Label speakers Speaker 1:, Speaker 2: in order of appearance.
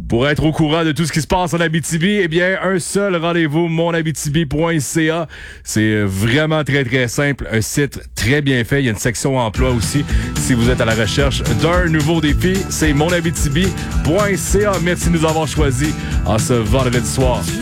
Speaker 1: Pour être au courant de tout ce qui se passe en Abitibi, eh bien, un seul rendez-vous, monabitibi.ca. C'est vraiment très, très simple. Un site très bien fait. Il y a une section emploi aussi. Si vous êtes à la recherche d'un nouveau défi, c'est monabitibi.ca. Merci de nous avoir choisis en ce vendredi soir.